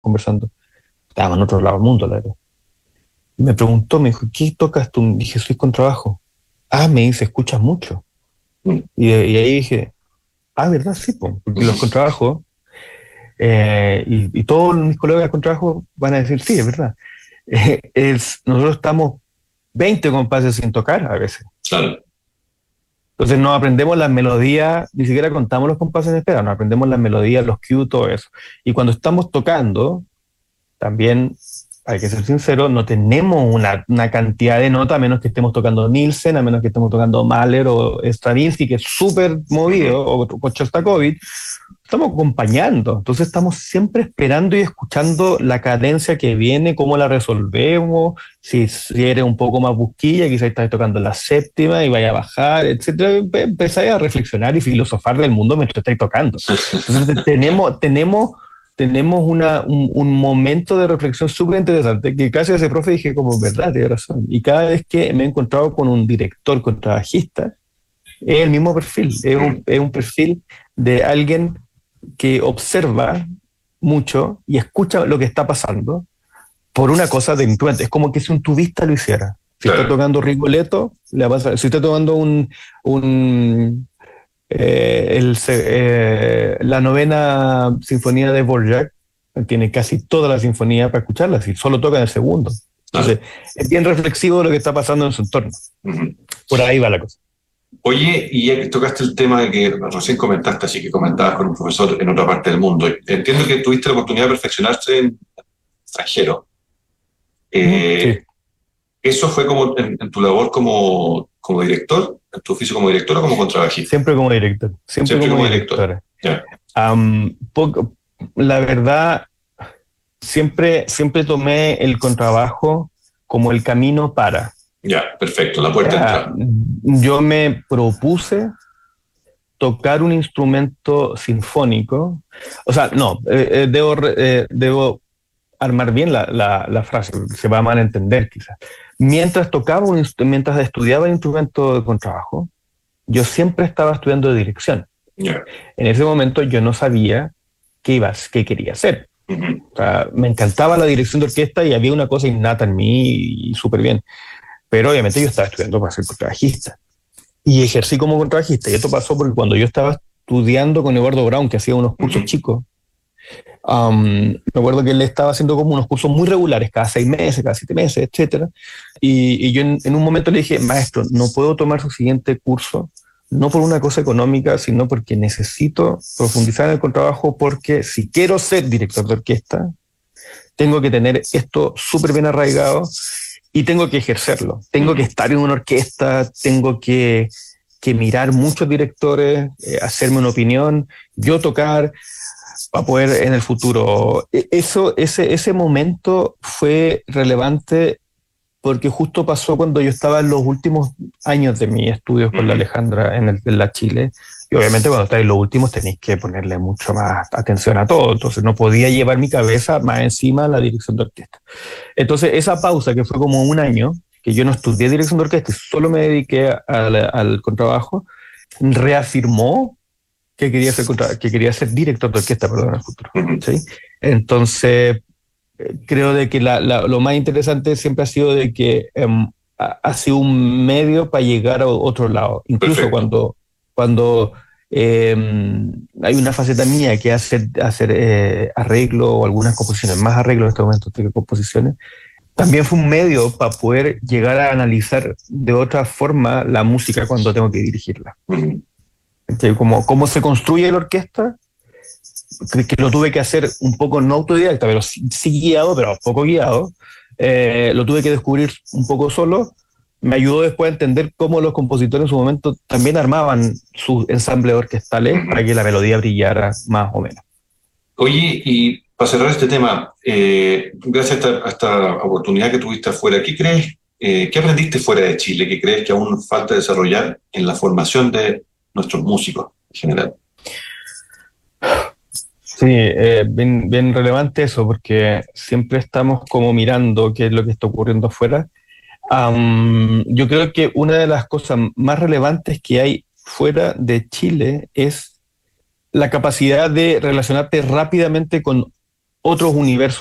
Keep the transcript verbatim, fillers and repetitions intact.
conversando. Estábamos en otro lado del mundo, la verdad. Me preguntó, me dijo, ¿qué tocas tú? Dije, soy contrabajo. Ah, me dice, ¿escuchas mucho? Y, y ahí dije, ah, ¿verdad? Sí, po, porque los contrabajos, eh, y, y todos mis colegas de contrabajo van a decir, sí, es verdad. Eh, es, nosotros estamos veinte compases sin tocar a veces. Claro. Entonces no aprendemos las melodías, ni siquiera contamos los compases de espera, no aprendemos las melodías, los cues, todo eso. Y cuando estamos tocando, también hay que ser sincero, no tenemos una, una cantidad de notas, a menos que estemos tocando Nielsen, a menos que estemos tocando Mahler o Stravinsky, que es súper movido, o, o Shostakovich. Estamos acompañando, entonces estamos siempre esperando y escuchando la cadencia que viene, cómo la resolvemos, si, si eres un poco más busquilla, quizás estás tocando la séptima y vaya a bajar, etcétera. Empezáis a reflexionar y filosofar del mundo mientras estáis tocando. Entonces tenemos, tenemos, tenemos una, un, un momento de reflexión súper interesante que casi a ese profe dije como, verdad, tiene razón. Y cada vez que me he encontrado con un director contrabajista, es el mismo perfil, es un, es un perfil de alguien que observa mucho y escucha lo que está pasando por una cosa de instrumento. Es como que si un tubista lo hiciera. Si Claro. está tocando Rigoletto, le va a pasar. Si está tocando un, un eh, el, eh, la novena sinfonía de Dvorak, tiene casi toda la sinfonía para escucharla, si solo toca en el segundo. Entonces, claro, es bien reflexivo de lo que está pasando en su entorno. Uh-huh. Por ahí va la cosa. Oye, y ya que tocaste el tema de que recién comentaste, así que comentabas con un profesor en otra parte del mundo, entiendo que tuviste la oportunidad de perfeccionarse en extranjero. Eh, sí. ¿Eso fue como en, en tu labor como, como director, en tu oficio como director o como contrabajista? Siempre como director, siempre, siempre como, como director. director. Yeah. Um, poco, la verdad, siempre, siempre tomé el contrabajo como el camino para... Ya, perfecto, la puerta de entrada. Yo me propuse tocar un instrumento sinfónico, o sea, no, eh, debo, eh, debo armar bien la, la, la frase, se va a malentender quizás. Mientras tocaba, un, mientras estudiaba el instrumento de contrabajo, yo siempre estaba estudiando dirección. Yeah. En ese momento yo no sabía qué, iba, qué quería hacer. Uh-huh. O sea, me encantaba la dirección de orquesta y había una cosa innata en mí y, y súper bien. Pero obviamente yo estaba estudiando para ser contrabajista. Y ejercí como contrabajista. Y esto pasó porque cuando yo estaba estudiando con Eduardo Brown, que hacía unos cursos uh-huh. chicos, um, me acuerdo que él estaba haciendo como unos cursos muy regulares, cada seis meses, cada siete meses, etcétera. Y, y yo en, en un momento le dije, maestro, no puedo tomar su siguiente curso, no por una cosa económica, sino porque necesito profundizar en el contrabajo, porque si quiero ser director de orquesta, tengo que tener esto súper bien arraigado y tengo que ejercerlo. Tengo que estar en una orquesta, tengo que, que mirar muchos directores, eh, hacerme una opinión, yo tocar para poder en el futuro. Eso, ese, ese momento fue relevante porque justo pasó cuando yo estaba en los últimos años de mis estudios con la Alejandra en, el, en la Chile. Y obviamente cuando estáis en los últimos tenéis que ponerle mucho más atención a todo. Entonces no podía llevar mi cabeza más encima a la dirección de orquesta. Entonces esa pausa que fue como un año, que yo no estudié dirección de orquesta y solo me dediqué a, a, al contrabajo, reafirmó que quería ser, contra, que quería ser director de orquesta, perdón, en el futuro. ¿Sí? Entonces creo de que la, la, lo más interesante siempre ha sido de que um, ha, ha sido un medio para llegar a otro lado. Incluso Perfecto. cuando, cuando eh, hay una faceta mía que es hacer, hacer eh, arreglo o algunas composiciones, más arreglo en este momento que composiciones, también fue un medio para poder llegar a analizar de otra forma la música cuando tengo que dirigirla. Uh-huh. Entonces, como, cómo se construye la orquesta, que lo tuve que hacer un poco no autodidacta, pero sí, sí guiado, pero poco guiado. Eh, lo tuve que descubrir un poco solo. Me ayudó después a entender cómo los compositores en su momento también armaban sus ensambles orquestales uh-huh. para que la melodía brillara más o menos. Oye, y para cerrar este tema, eh, gracias a esta, a esta oportunidad que tuviste afuera, ¿qué crees, eh, qué aprendiste fuera de Chile? ¿Qué crees que aún falta desarrollar en la formación de nuestros músicos en general? Sí, eh, bien, bien relevante eso, porque siempre estamos como mirando qué es lo que está ocurriendo afuera. Um, yo creo que una de las cosas más relevantes que hay fuera de Chile es la capacidad de relacionarte rápidamente con otros universos